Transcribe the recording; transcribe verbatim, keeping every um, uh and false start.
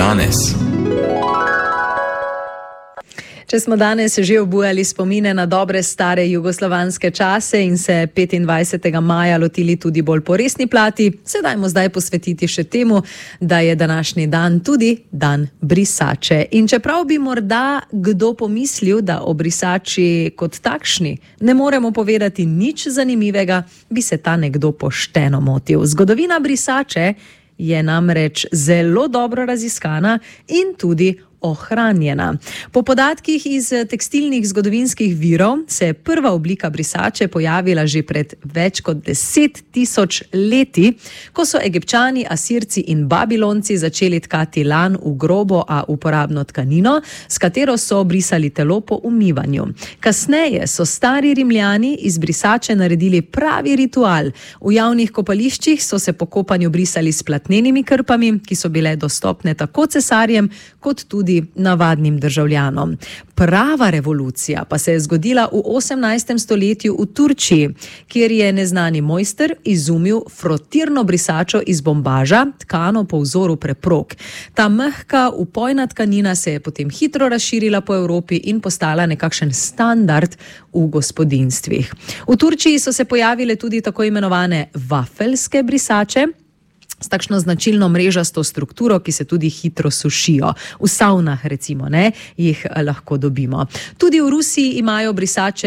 danes? Če smo danes že obujali spomine na dobre stare jugoslovanske čase in se petindvajsetega maja lotili tudi bolj po resni plati, se dajmo zdaj posvetiti še temu, da je današnji dan tudi dan brisače. In čeprav bi morda kdo pomislil, da o brisači kot takšni ne moremo povedati nič zanimivega, bi se ta nekdo pošteno motil. Zgodovina brisače je namreč zelo dobro raziskana in tudi ohranjena. Po podatkih iz tekstilnih zgodovinskih virov se je prva oblika brisače pojavila že pred več kot deset tisoč leti, ko so Egipčani, Asirci in Babilonci začeli tkati lan v grobo, a uporabno tkanino, s katero so brisali telo po umivanju. Kasneje so stari Rimljani iz brisače naredili pravi ritual. V javnih kopališčih so se po kopanju brisali s platnenimi krpami, ki so bile dostopne tako cesarjem kot tudi navadnim državljanom. Prava revolucija pa se je zgodila v osemnajstem stoletju v Turčiji, kjer je neznani mojster izumil frotirno brisačo iz bombaža, tkano po vzoru preprog. Ta mehka, upojna tkanina se je potem hitro razširila po Evropi in postala nekakšen standard v gospodinjstvih. V Turčiji so se pojavile tudi tako imenovane vafelske brisače, s takšno značilno mrežasto strukturo, ki se tudi hitro sušijo. V savnah recimo, ne, jih lahko dobimo. Tudi v Rusiji imajo brisače